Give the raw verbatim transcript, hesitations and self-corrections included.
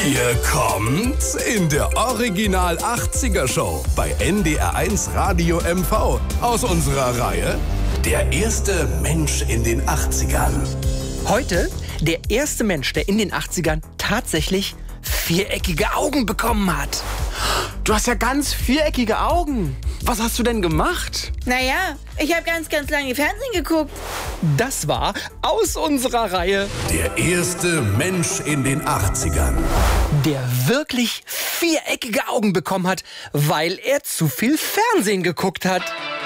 Hier kommt in der Original achtziger Show bei N D R eins Radio M V aus unserer Reihe Der erste Mensch in den achtzigern. Heute der erste Mensch, der in den achtzigern tatsächlich viereckige Augen bekommen hat. Du hast ja ganz viereckige Augen. Was hast du denn gemacht? Naja, ich habe ganz, ganz lange Fernsehen geguckt. Das war aus unserer Reihe Der erste Mensch in den achtzigern. der wirklich viereckige Augen bekommen hat, weil er zu viel Fernsehen geguckt hat.